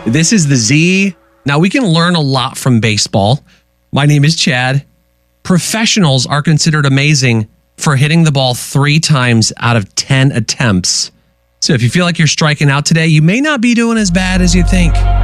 This is the Z. Now, we can learn a lot from baseball. My name is Chad. Professionals are considered amazing for hitting the ball 3 times out of 10 attempts. So if you feel like you're striking out today, you may not be doing as bad as you think.